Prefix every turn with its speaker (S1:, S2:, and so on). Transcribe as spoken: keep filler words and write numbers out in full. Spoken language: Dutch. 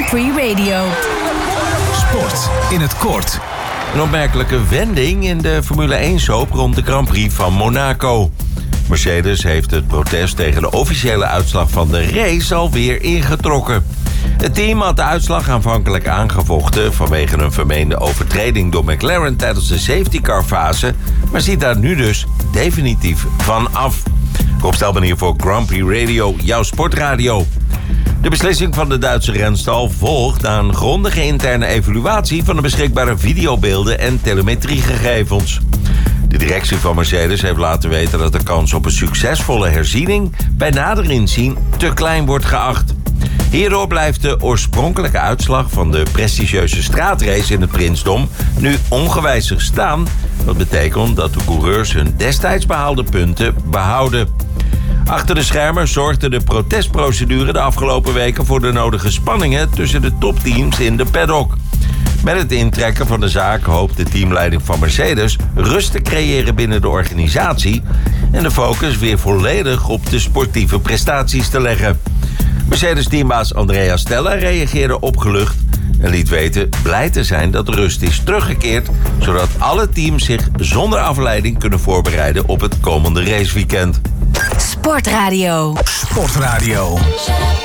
S1: Prix Radio.
S2: Sport in het kort.
S3: Een opmerkelijke wending in de Formule één-soap rond de Grand Prix van Monaco. Mercedes heeft het protest tegen de officiële uitslag van de race alweer ingetrokken. Het team had de uitslag aanvankelijk aangevochten vanwege een vermeende overtreding door McLaren tijdens de safety car fase, maar ziet daar nu dus definitief van af. Rob Stelman hier voor Grand Prix Radio, jouw sportradio. De beslissing van de Duitse renstal volgt na een grondige interne evaluatie van de beschikbare videobeelden en telemetriegegevens. De directie van Mercedes heeft laten weten dat de kans op een succesvolle herziening bij nader inzien te klein wordt geacht. Hierdoor blijft de oorspronkelijke uitslag van de prestigieuze straatrace in het Prinsdom nu ongewijzigd staan. Dat betekent dat de coureurs hun destijds behaalde punten behouden. Achter de schermen zorgde de protestprocedure de afgelopen weken voor de nodige spanningen tussen de topteams in de paddock. Met het intrekken van de zaak hoopt de teamleiding van Mercedes rust te creëren binnen de organisatie en de focus weer volledig op de sportieve prestaties te leggen. Mercedes-teambaas Andrea Stella reageerde opgelucht en liet weten blij te zijn dat de rust is teruggekeerd, zodat alle teams zich zonder afleiding kunnen voorbereiden op het komende raceweekend.
S1: Sportradio.
S2: Sportradio.